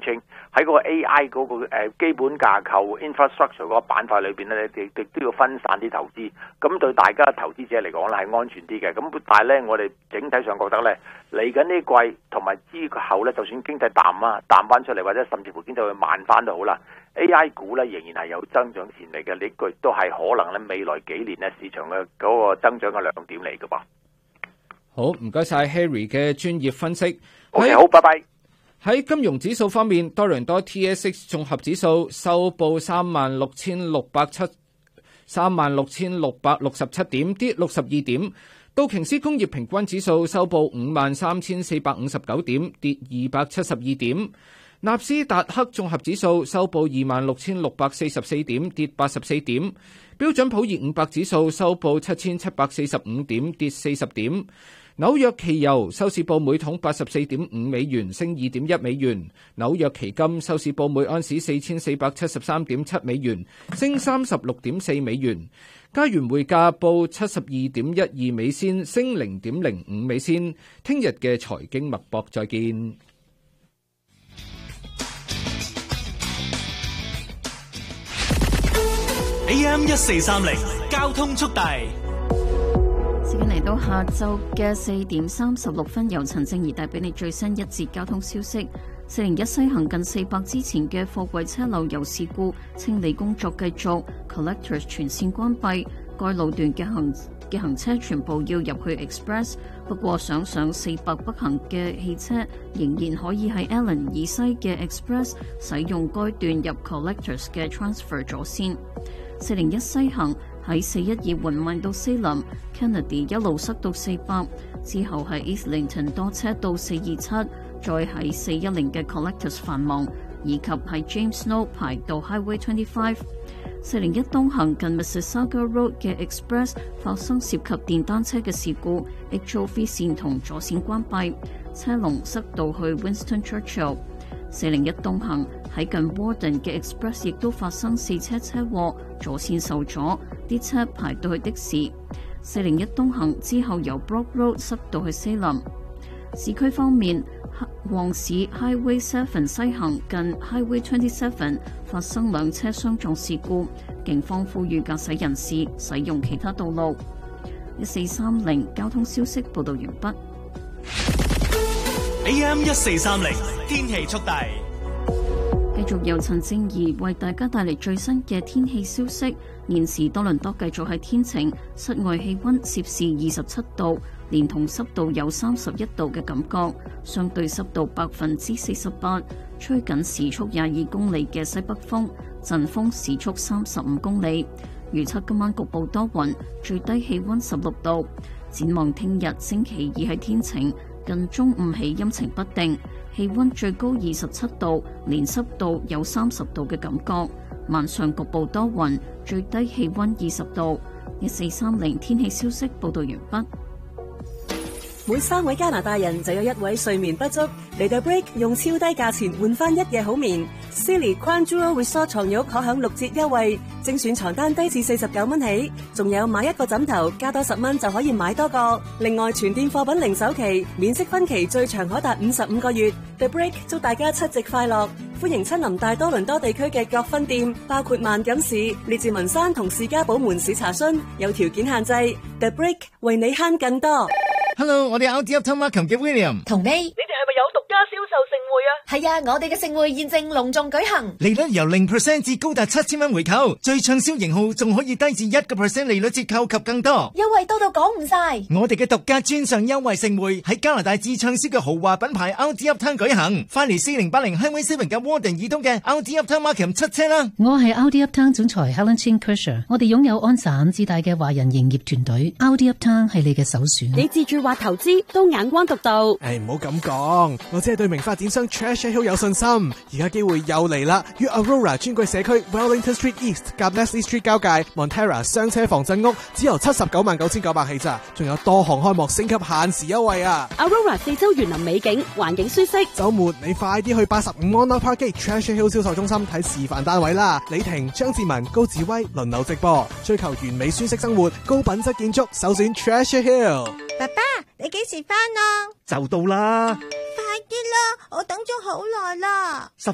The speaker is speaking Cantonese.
清喺嗰個 AI 嗰個基本架構 infrastructure 嗰個板塊裏邊咧，亦都要分散啲投資，咁對大家投資者嚟講咧係安全啲嘅。咁但係咧，我哋整體上覺得咧，嚟緊呢季同埋之後咧，就算經濟淡翻出嚟，或者甚至乎經濟會慢翻都好啦，AI 股咧仍然係有增長潛力嘅。呢個都係可能咧未來幾年咧市場嘅嗰個增長嘅亮點嚟嘅噃。 好，唔該晒 Harry 嘅專業分析。 OK， 好，拜拜。 喺金融指數方面，多倫多 TSX 綜合指數收報36,667點，跌62點。道瓊斯工業平均指數收報53,459點，跌272點。納斯達克綜合指數收報26,644點，跌84點。標準普爾500指數收報7,745點，跌40點。紐約期油收市報每桶84.5美元，升2.1美元。紐約期金收市報每安士4,473.7美元，升36.4美元。加元匯價報72.12美仙，升0.05美仙。聽日嘅財經脈搏，再見。 AM1430交通速遞。 時間嚟到下晝嘅4點36分，由陳正儀帶俾你最新一節交通消息。401西行近400之前嘅貨櫃車漏油事故清理工作繼續 ，Collectors 全線關閉，該路段嘅行車全部要入去 Express。不過想上400北行嘅汽車仍然可以喺 Allen 以西嘅 Express 使用該段入 Collectors 嘅 Transfer 左線。401西行喺412緩慢到西林 Kennedy 一路塞到400，之後喺 Islington 多車到427，再喺410嘅 Collectors 繁忙，以及喺 James Snow 排到 Highway 25。401東行近 Mississauga Road 嘅 Express 發生涉及電單車嘅事故 ，HOV 線同左線關閉，車龍塞到去 Winston Churchill。401東行喺近 Warden 嘅 Express 亦都發生4車車禍，左線受阻，啲車排到去的士。401東行之後由 Brock Road 塞到去西林。市區方面，旺市 Highway 7西行近 Highway 27發生2車相撞事故，警方呼籲駕駛人士使用其他道路。1430交通消息報道完畢。 AM1430天氣速遞， 繼續由陳正儀為大家帶嚟最新嘅天氣消息。現時多倫多繼續係天晴，室外氣溫攝氏27度，連同濕度有31度嘅感覺，相對濕度48%，吹緊時速22公里嘅西北風，陣風時速35公里。預測今晚局部多雲，最低氣溫16度。展望聽日星期2係天晴，近中午起陰晴不定，氣溫最高27度，連濕度有30度嘅感覺。晚上局部多雲，最低氣溫20度。1430天氣消息報道完畢。 每3位加拿大人就有1位睡眠不足，嚟到 Break 用超低價錢換翻1夜好眠。Silly Crown Jewel Resort 床褥可享6折優惠，精選床單低至49蚊起，仲有買1個枕頭加多10蚊就可以買多個。另外全店貨品零首期，免息分期最長可達55個月。The Break 祝大家7夕快樂，歡迎親臨大多倫多地區嘅各分店，包括萬錦市、列治文山同士嘉堡門市查詢，有條件限制。The Break 為你慳更多。 Hello， 我哋 Audi Uptown Markham 嘅 William 同你係咪有獨家銷售盛會啊？ 係啊，我哋嘅盛會現正隆重舉行， 利率由 0% 至高達7000蚊回購，最暢銷型號仲可以低至1% 利率折扣及更多， 優惠多到講唔晒。 我哋嘅獨家專上優惠盛會喺加拿大最暢銷嘅豪華品牌 Audi Uptown 舉行，翻嚟4080 Highway 7嘅 Warden 以東嘅 Audi Uptown Markham 出車啦！ 我係 Audi Uptown 總裁 Helen Chin Kersher， 我哋擁有安省至大嘅華人營業團隊 ，Audi Uptown 係你嘅首選。 你自住或投資都眼光獨到。 唔好咁講，我只係對明發展商 Treasure Hill 有信心。而家機會又嚟啦，於 Aurora 專櫃社區 Wellington Street East 夾 Leslie Street 交界 Montera 雙車防震屋，只由799900起咋，仲有多項開幕升級限時優惠啊 Aurora 四周園林美景，環境舒適。 周末你快啲去85 Monmouth Parkgate Treasure Hill 銷售中心睇示範單位啦！李婷、張志文、高志威輪流直播，追求完美舒適生活，高品質建築，首選 Treasure Hill。 爸爸，你幾時返啊？ 就到啦。 快啲啦，我等咗好耐啦。